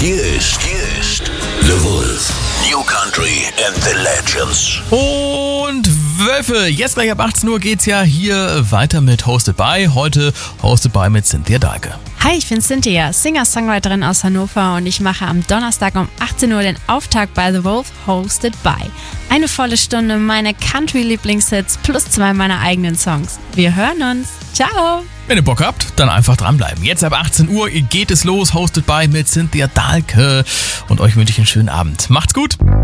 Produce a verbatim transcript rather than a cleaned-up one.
Hier ist, hier ist The Wolf. New Country and the Legends. Und Wölfe, jetzt gleich ab achtzehn Uhr geht's ja hier weiter mit Hosted By. Heute Hosted By mit Cynthia Dahlke. Hi, ich bin Cynthia, Singer-Songwriterin aus Hannover und ich mache am Donnerstag um achtzehn Uhr den Auftakt bei The Wolf Hosted By. Eine volle Stunde meine Country-Lieblingshits plus zwei meiner eigenen Songs. Wir hören uns. Ciao! Wenn ihr Bock habt, dann einfach dranbleiben. Jetzt ab achtzehn Uhr geht es los, Hosted By mit Cynthia Dahlke. Und euch wünsche ich einen schönen Abend. Macht's gut!